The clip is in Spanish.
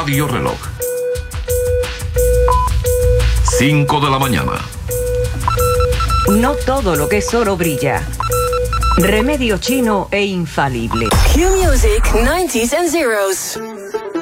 Radio Reloj. 5 de la mañana. No todo lo que es oro brilla. Remedio chino e infalible. Q Music 90s and zeros.